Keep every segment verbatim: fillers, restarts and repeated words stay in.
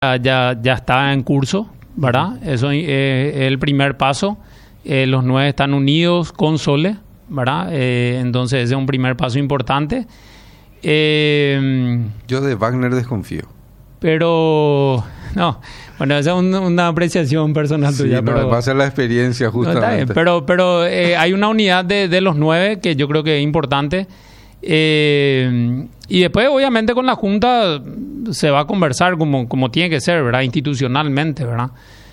ya, ya está en curso, ¿verdad? Eso eh, es el primer paso. Eh, los nueve están unidos con Sole, ¿verdad? Eh, entonces ese es un primer paso importante. Eh, Yo de Wagner desconfío. Pero, no, bueno, esa es un, una apreciación personal sí, tuya. No, pero va a ser la experiencia justamente. No, está bien, pero pero eh, hay una unidad de, de los nueve que yo creo que es importante. Eh, y después, obviamente, con la Junta se va a conversar como, como tiene que ser, ¿verdad? Institucionalmente, ¿verdad?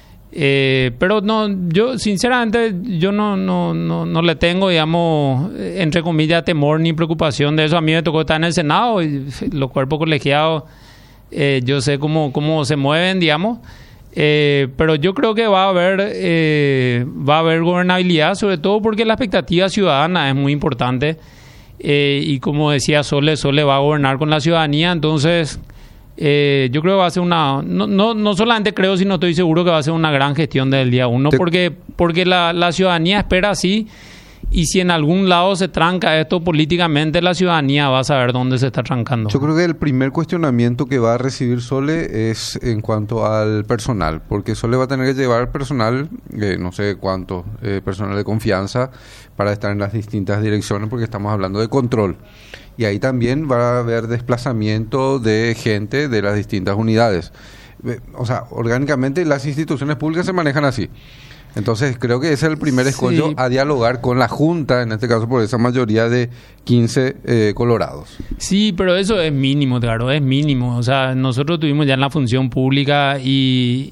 Eh, pero no, yo sinceramente yo no, no, no, no le tengo, digamos, entre comillas, temor ni preocupación de eso. A mí me tocó estar en el Senado y los cuerpos colegiados, eh, yo sé cómo, cómo se mueven, digamos. Eh, pero yo creo que va a haber eh, va a haber gobernabilidad, sobre todo porque la expectativa ciudadana es muy importante. Eh, y como decía Sole, Sole va a gobernar con la ciudadanía, entonces eh, yo creo que va a ser una, no, no, no solamente creo, sino estoy seguro que va a ser una gran gestión del día uno, porque, porque la, la ciudadanía espera así, y si en algún lado se tranca esto políticamente, la ciudadanía va a saber dónde se está trancando. Yo creo que el primer cuestionamiento que va a recibir Sole es en cuanto al personal, porque Sole va a tener que llevar personal, eh, no sé cuánto, eh, personal de confianza para estar en las distintas direcciones, porque estamos hablando de control. Y ahí también va a haber desplazamiento de gente de las distintas unidades. Eh, o sea, orgánicamente las instituciones públicas se manejan así. Entonces creo que ese es el primer escollo, sí, a dialogar con la Junta, en este caso por esa mayoría de quince eh, colorados. Sí, pero eso es mínimo, claro, es mínimo. O sea, nosotros tuvimos ya en la función pública y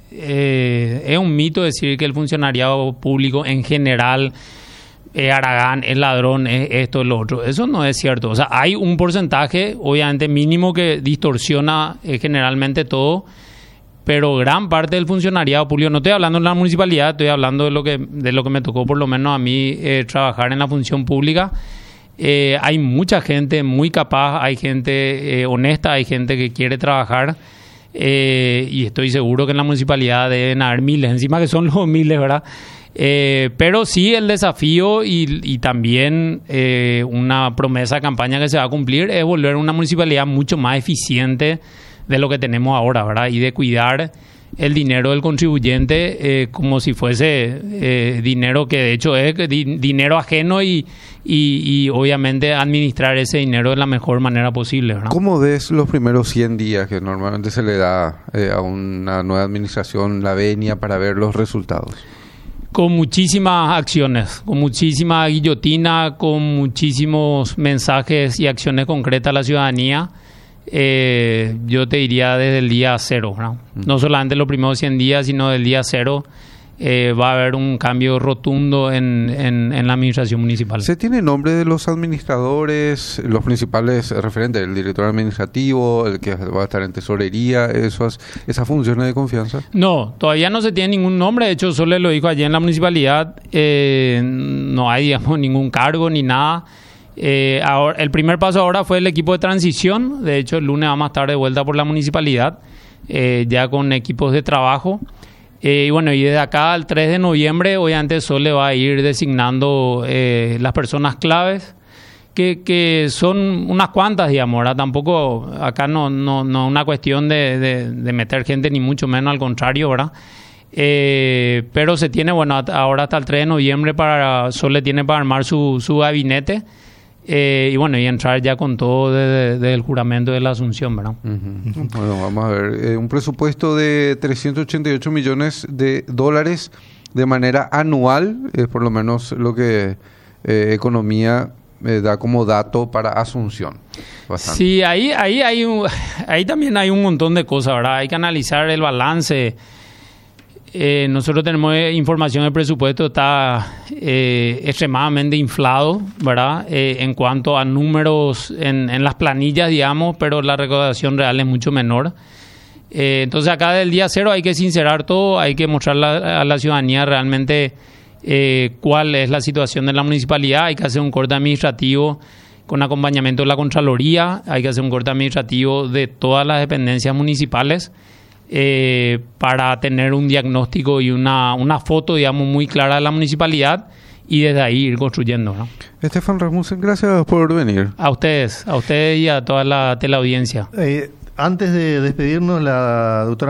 eh, es un mito decir que el funcionariado público en general es Aragán, es ladrón, es esto, es lo otro. Eso no es cierto. O sea, hay un porcentaje, obviamente mínimo, que distorsiona eh, generalmente todo. Pero gran parte del funcionariado público, no estoy hablando de la municipalidad, estoy hablando de lo que de lo que me tocó por lo menos a mí eh, trabajar en la función pública. Eh, hay mucha gente muy capaz, hay gente eh, honesta, hay gente que quiere trabajar, eh, y estoy seguro que en la municipalidad deben haber miles, encima que son los miles, ¿verdad? Eh, pero sí el desafío y, y también eh, una promesa de campaña que se va a cumplir es volver a una municipalidad mucho más eficiente de lo que tenemos ahora, ¿verdad? Y de cuidar el dinero del contribuyente eh, como si fuese eh, dinero que de hecho es di- dinero ajeno y, y, y obviamente administrar ese dinero de la mejor manera posible, ¿verdad? ¿Cómo ves los primeros cien días que normalmente se le da eh, a una nueva administración, la venia, para ver los resultados? Con muchísimas acciones, con muchísima guillotina, con muchísimos mensajes y acciones concretas a la ciudadanía. Eh, yo te diría desde el día cero, ¿no? Mm. No solamente los primeros cien días, sino del día cero eh, va a haber un cambio rotundo en, en, en la administración municipal. ¿Se tiene nombre de los administradores, los principales referentes, el director administrativo, el que va a estar en tesorería, esas, esas funciones de confianza? No, todavía no se tiene ningún nombre. De hecho, Sole lo dijo allí en la municipalidad, eh, no hay, digamos, ningún cargo ni nada. Eh, ahora, el primer paso ahora fue el equipo de transición. De hecho, el lunes vamos a estar de vuelta por la municipalidad, eh, ya con equipos de trabajo. Eh, y bueno, y desde acá al tres de noviembre, obviamente Sole va a ir designando eh, las personas claves, que, que son unas cuantas, digamos, ¿verdad? Tampoco acá no no no una cuestión de, de, de meter gente, ni mucho menos, al contrario, ¿verdad? Eh, pero se tiene, bueno, ahora hasta el tres de noviembre para Sole tiene para armar su, su gabinete. Eh, y bueno, y entrar ya con todo desde, desde el juramento de la Asunción, ¿verdad? Uh-huh. Bueno, vamos a ver. Eh, un presupuesto de trescientos ochenta y ocho millones de dólares de manera anual, es por lo menos lo que eh, Economía eh, da como dato para Asunción. Bastante. Sí, ahí, ahí, hay un, ahí también hay un montón de cosas, ¿verdad? Hay que analizar el balance. Eh, nosotros tenemos eh, información del presupuesto, está eh, extremadamente inflado, ¿verdad? Eh, en cuanto a números en, en las planillas, digamos, pero la recaudación real es mucho menor. Eh, entonces acá del día cero hay que sincerar todo, hay que mostrar a la ciudadanía realmente eh, cuál es la situación de la municipalidad. Hay que hacer un corte administrativo con acompañamiento de la Contraloría, hay que hacer un corte administrativo de todas las dependencias municipales. Eh, para tener un diagnóstico y una, una foto, digamos, muy clara de la municipalidad y desde ahí ir construyendo, ¿no? Estefan Rasmussen, gracias por venir. A ustedes, a ustedes y a toda la teleaudiencia. Eh, antes de despedirnos, la doctora